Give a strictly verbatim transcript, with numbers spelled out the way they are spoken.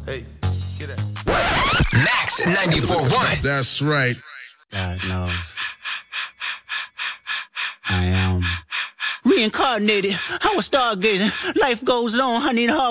Hey, get it. Max ninety-four point one. That's right. God knows. I am reincarnated. I was stargazing. Life goes on. I need a hard